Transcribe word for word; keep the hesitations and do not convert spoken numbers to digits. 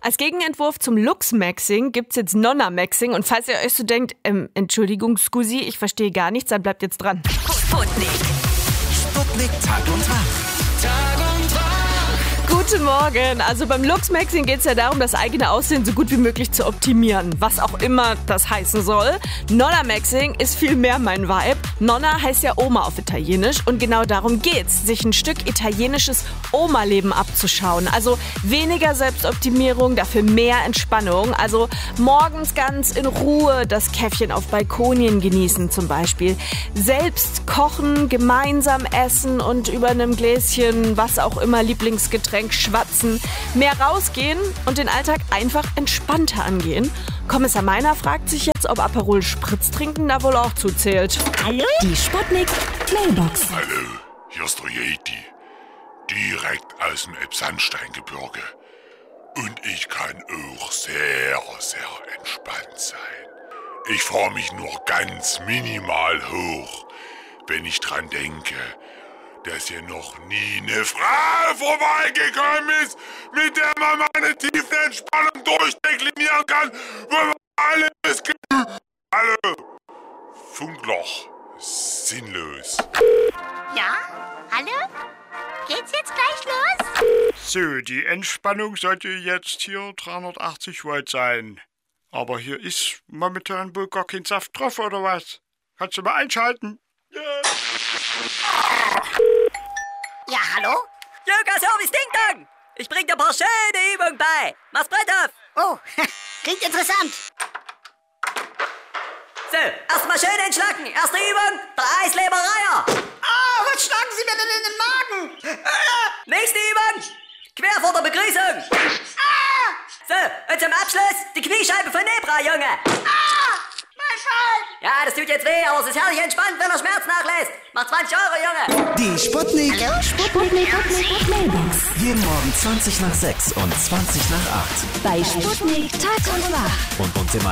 Als Gegenentwurf zum Lux-Maxing gibt's jetzt Nonna-Maxing. Und falls ihr euch so denkt, ähm, Entschuldigung, Scusi, ich verstehe gar nichts, dann bleibt jetzt dran. Sputnik. Sputnik Tag und Tag. Tag und Tag. Guten Morgen. Also beim Lux-Maxing geht es ja darum, das eigene Aussehen so gut wie möglich zu optimieren. Was auch immer das heißen soll. Nonna-Maxing ist viel mehr mein Vibe. Nonna heißt ja Oma auf Italienisch. Und genau darum geht's, sich ein Stück italienisches Oma-Leben abzuschauen. Also weniger Selbstoptimierung, dafür mehr Entspannung. Also morgens ganz in Ruhe das Käffchen auf Balkonien genießen zum Beispiel. Selbst kochen, gemeinsam essen und über einem Gläschen, was auch immer, Lieblingsgetränk schwatzen, mehr rausgehen und den Alltag einfach entspannter angehen. Kommissar Meiner fragt sich jetzt, ob Aperol Spritz trinken da wohl auch zuzählt. Hallo? Die Sputnik Mailbox. Hallo, hier ist der Yeti. Direkt aus dem Elbsandsteingebirge. Und ich kann auch sehr, sehr entspannt sein. Ich fahre mich nur ganz minimal hoch, wenn ich dran denke, dass hier noch nie eine Frau vorbeigekommen ist, mit der man meine tiefe Entspannung durchdeklinieren kann, wo man alles gibt. Hallo, Funkloch, sinnlos. Ja? Hallo? Geht's jetzt gleich los? So, die Entspannung sollte jetzt hier dreihundertachtzig Volt sein. Aber hier ist momentan wohl gar kein Saft drauf, oder was? Kannst du mal einschalten? Ja. Ja, hallo? Yoga Service Ding Dong! Ich bring dir ein paar schöne Übungen bei. Mach's breit auf! Oh, klingt interessant. So, erstmal schön entschlacken. Erste Übung, der Eislebereier. Ah, was schlagen Sie mir denn in den Magen? Nächste Übung, quer vor der Begrüßung. Ah, So, und zum Abschluss die Kniescheibe von Nebra, Junge. ah, mein Bein. Ja, das tut jetzt weh, aber es ist herrlich entspannt, wenn er Schmerz nachlässt. Macht zwanzig Euro, Junge. Die Sputnik. Hallo, Sputnik, Sputnik, Mailbox. Jeden Morgen zwanzig nach sechs und zwanzig nach acht. Bei Sputnik Tag und Wach. Und uns immer